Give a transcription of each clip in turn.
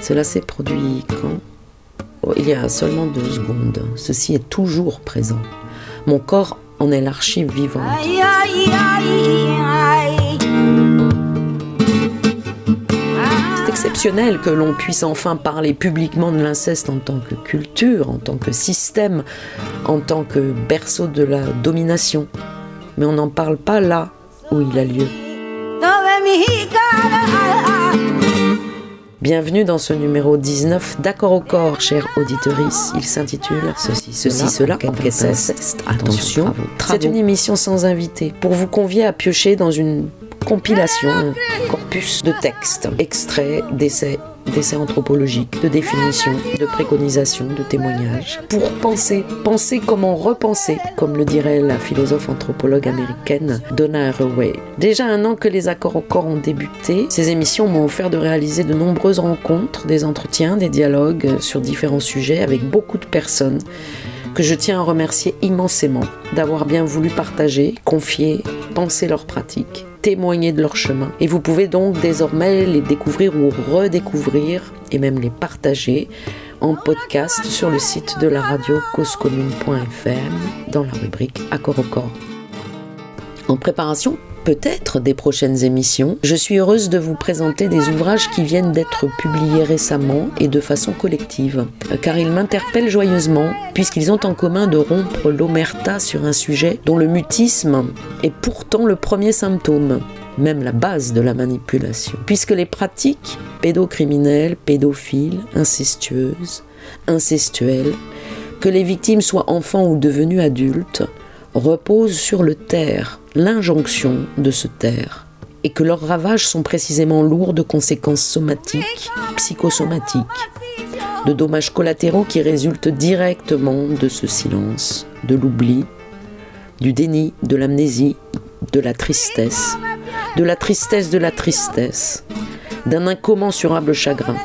Cela s'est produit quand ? Il y a seulement 2 secondes. Ceci est toujours présent. Mon corps en est l'archive vivante. C'est exceptionnel que l'on puisse enfin parler publiquement de l'inceste en tant que culture, en tant que système, en tant que berceau de la domination. Mais on n'en parle pas là où il a lieu. Bienvenue dans ce numéro 19 d'Accord au corps, chère auditorice. Il s'intitule Ceci, cela, qu'est-ce inceste ? Attention, c'est une émission sans invité pour vous convier à piocher dans une compilation, un corpus de textes, extraits, d'essais anthropologiques, de définitions, de préconisations, de témoignages, pour penser comment repenser, comme le dirait la philosophe anthropologue américaine Donna Haraway. Déjà 1 an que les Accords au corps ont débuté, ces émissions m'ont offert de réaliser de nombreuses rencontres, des entretiens, des dialogues sur différents sujets avec beaucoup de personnes que je tiens à remercier immensément d'avoir bien voulu partager, confier, penser leurs pratiques, témoigner de leur chemin. Et vous pouvez donc désormais les découvrir ou redécouvrir et même les partager en podcast sur le site de la radio causecommune.fm dans la rubrique Accord au corps. En préparation peut-être des prochaines émissions, je suis heureuse de vous présenter des ouvrages qui viennent d'être publiés récemment et de façon collective, car ils m'interpellent joyeusement, puisqu'ils ont en commun de rompre l'omerta sur un sujet dont le mutisme est pourtant le premier symptôme, même la base de la manipulation. Puisque les pratiques pédocriminelles, pédophiles, incestueuses, incestuelles, que les victimes soient enfants ou devenus adultes, reposent sur le taire, l'injonction de se taire, et que leurs ravages sont précisément lourds de conséquences somatiques, psychosomatiques, de dommages collatéraux qui résultent directement de ce silence, de l'oubli, du déni, de l'amnésie, de la tristesse, de la tristesse de la tristesse, d'un incommensurable chagrin.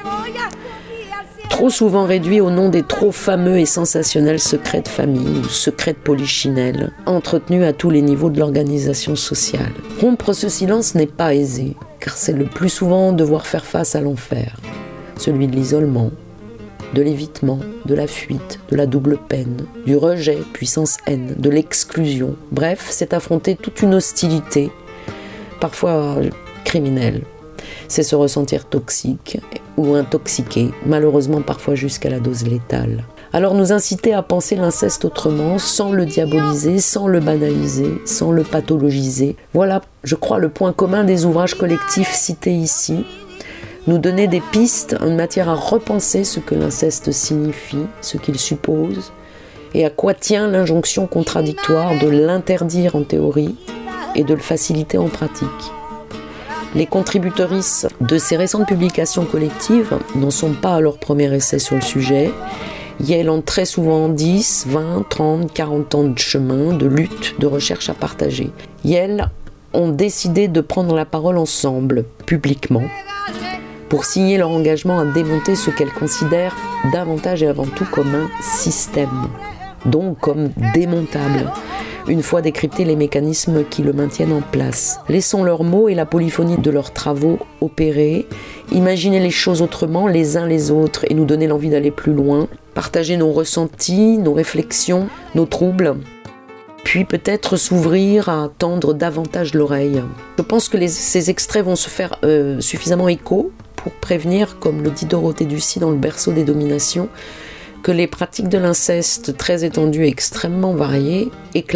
Trop souvent réduit au nom des trop fameux et sensationnels secrets de famille ou secrets de polichinelle, entretenus à tous les niveaux de l'organisation sociale. Rompre ce silence n'est pas aisé, car c'est le plus souvent devoir faire face à l'enfer, celui de l'isolement, de l'évitement, de la fuite, de la double peine, du rejet puissance haine, de l'exclusion. Bref, c'est affronter toute une hostilité, parfois criminelle. C'est se ressentir toxique ou intoxiqué, malheureusement parfois jusqu'à la dose létale. Alors nous inciter à penser l'inceste autrement, sans le diaboliser, sans le banaliser, sans le pathologiser. Voilà, je crois, le point commun des ouvrages collectifs cités ici. Nous donner des pistes, une matière à repenser ce que l'inceste signifie, ce qu'il suppose, et à quoi tient l'injonction contradictoire de l'interdire en théorie et de le faciliter en pratique. Les contributrices de ces récentes publications collectives n'en sont pas à leur premier essai sur le sujet. Elles ont très souvent 10, 20, 30, 40 ans de chemin, de lutte, de recherche à partager. Elles ont décidé de prendre la parole ensemble, publiquement, pour signer leur engagement à démonter ce qu'elles considèrent davantage et avant tout comme un système, donc comme démontable, une fois décryptés les mécanismes qui le maintiennent en place. Laissons leurs mots et la polyphonie de leurs travaux opérer, imaginer les choses autrement les uns les autres et nous donner l'envie d'aller plus loin, partager nos ressentis, nos réflexions, nos troubles, puis peut-être s'ouvrir à tendre davantage l'oreille. Je pense que ces extraits vont se faire suffisamment écho pour prévenir, comme le dit Dorothée Ducy dans Le berceau des dominations, que les pratiques de l'inceste très étendues et extrêmement variées éclatent